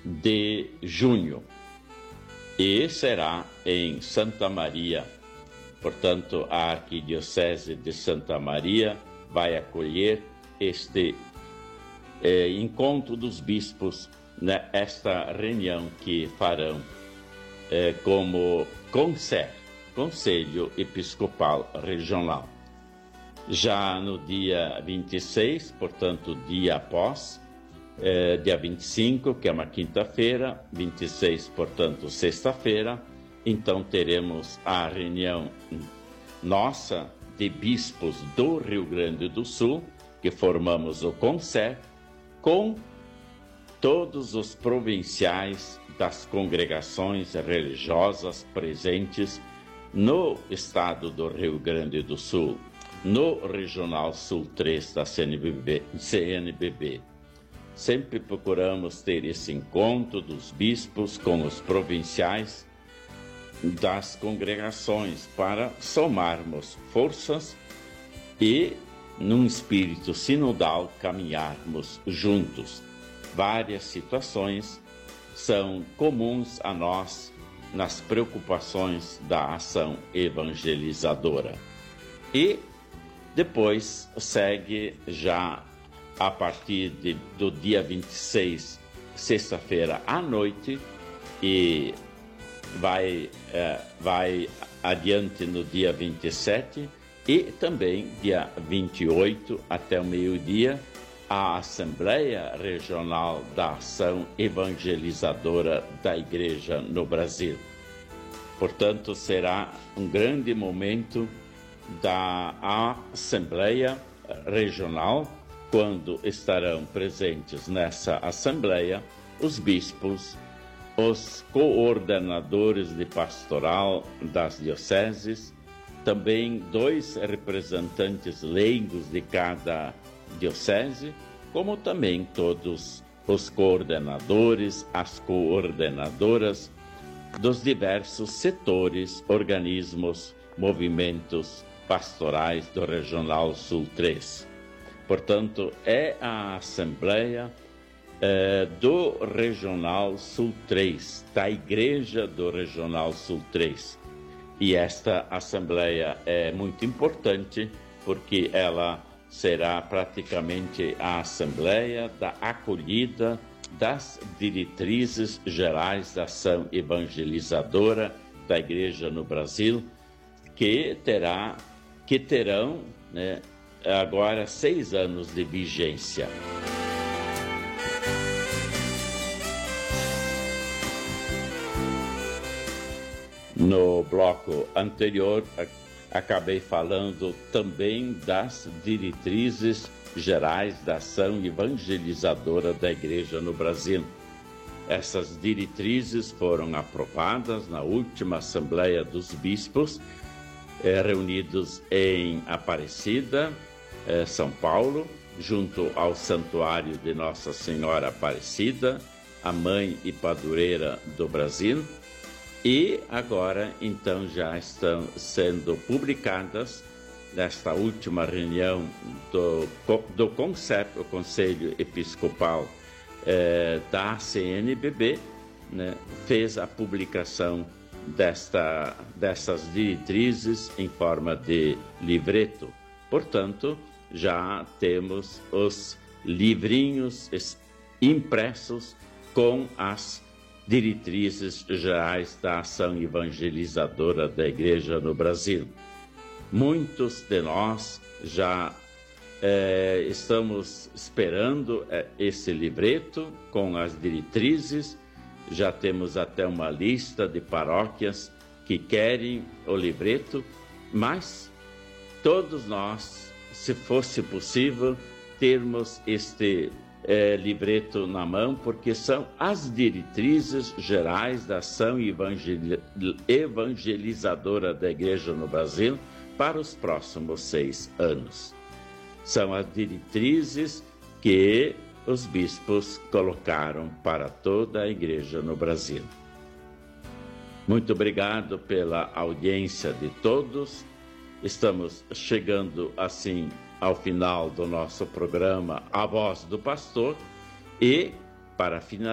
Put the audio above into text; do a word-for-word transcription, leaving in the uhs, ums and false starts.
de junho e será em Santa Maria. Portanto, a Arquidiocese de Santa Maria vai acolher este eh, encontro dos bispos, né, esta reunião que farão eh, como CONSER, Conselho Episcopal Regional. Já no dia vinte e seis, portanto, dia após, eh, dia vinte e cinco, que é uma quinta-feira, vinte e seis, portanto, sexta-feira, então teremos a reunião nossa de bispos do Rio Grande do Sul, que formamos o CONSER, com todos os provinciais das congregações religiosas presentes no estado do Rio Grande do Sul, no Regional Sul três da C N B B. Sempre procuramos ter esse encontro dos bispos com os provinciais das congregações para somarmos forças e, num espírito sinodal, caminharmos juntos. Várias situações são comuns a nós nas preocupações da ação evangelizadora. E depois segue já a partir de, do dia vinte e seis, sexta-feira à noite, e vai, é, vai adiante no dia vinte e sete e também dia vinte e oito até o meio-dia, a Assembleia Regional da Ação Evangelizadora da Igreja no Brasil. Portanto, será um grande momento da Assembleia Regional, quando estarão presentes nessa Assembleia os bispos, os coordenadores de pastoral das dioceses, também dois representantes leigos de cada diocese, como também todos os coordenadores, as coordenadoras dos diversos setores, organismos, movimentos pastorais do Regional Sul três. Portanto, é a Assembleia eh, do Regional Sul três, da Igreja do Regional Sul três. E esta Assembleia é muito importante porque ela será praticamente a Assembleia da acolhida das diretrizes gerais da ação evangelizadora da Igreja no Brasil, que, terá, que terão, né, agora seis anos de vigência. No bloco anterior, acabei falando também das diretrizes gerais da ação evangelizadora da Igreja no Brasil. Essas diretrizes foram aprovadas na última Assembleia dos Bispos, eh, reunidos em Aparecida, eh, São Paulo, junto ao Santuário de Nossa Senhora Aparecida, a Mãe e Padroeira do Brasil. E agora, então, já estão sendo publicadas, nesta última reunião do, do CONSEP, o Conselho Episcopal eh, da C N B B, né, fez a publicação desta, dessas diretrizes em forma de livreto. Portanto, já temos os livrinhos impressos com as diretrizes gerais da ação evangelizadora da Igreja no Brasil. Muitos de nós já eh, estamos esperando eh, esse livreto com as diretrizes. Já temos até uma lista de paróquias que querem o livreto, mas todos nós, se fosse possível, termos este É, livreto na mão, porque são as diretrizes gerais da ação evangel... evangelizadora da Igreja no Brasil para os próximos seis anos. São as diretrizes que os bispos colocaram para toda a Igreja no Brasil. Muito obrigado pela audiência de todos. Estamos chegando assim ao final do nosso programa A Voz do Pastor, e para finalizar,